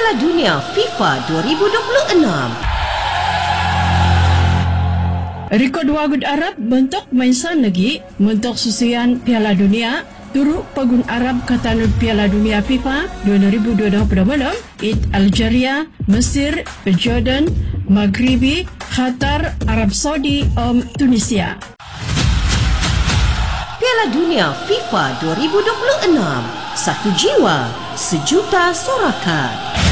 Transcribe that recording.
Piala Dunia FIFA 2026. Rekod wagud Arab bentuk mainsan lagi bentuk susuan Piala Dunia turut pagun Arab katanud Piala Dunia FIFA 2026 it Algeria, Mesir, Jordan, Maghribi, Qatar, Arab Saudi, Tunisia. Piala Dunia FIFA 2026. Satu jiwa, sejuta sorakan.